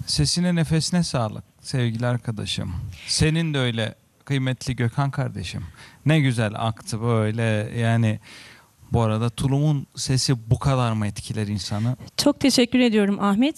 Sesine nefesine sağlık sevgili arkadaşım. Senin de öyle kıymetli Gökhan kardeşim. Ne güzel aktı böyle yani. Bu arada tulumun sesi bu kadar mı etkiler insanı? Çok teşekkür ediyorum Ahmet.